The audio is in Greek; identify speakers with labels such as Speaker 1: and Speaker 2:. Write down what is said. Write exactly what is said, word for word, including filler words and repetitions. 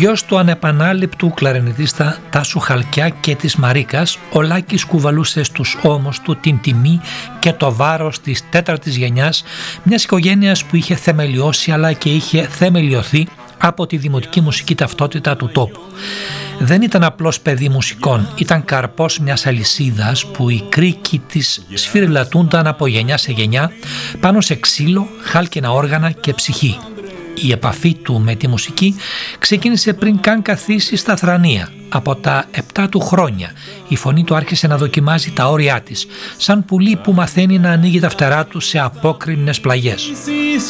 Speaker 1: Γιος του ανεπανάληπτου κλαρινετίστα Τάσου Χαλκιά και της Μαρίκας, ο Λάκης κουβαλούσε στους ώμους του την τιμή και το βάρος της τέταρτης γενιάς μιας οικογένειας που είχε θεμελιώσει αλλά και είχε θεμελιωθεί από τη δημοτική μουσική ταυτότητα του τόπου. Δεν ήταν απλώς παιδί μουσικών, ήταν καρπός μιας αλυσίδας που οι κρίκοι της σφυριλατούνταν από γενιά σε γενιά πάνω σε ξύλο, χάλκινα όργανα και ψυχή. Η επαφή του με τη μουσική ξεκίνησε πριν καν καθίσει στα θρανία. Από τα επτά του χρόνια η φωνή του άρχισε να δοκιμάζει τα όρια της, σαν πουλί που μαθαίνει να ανοίγει τα φτερά του σε απόκρημνες πλαγιές.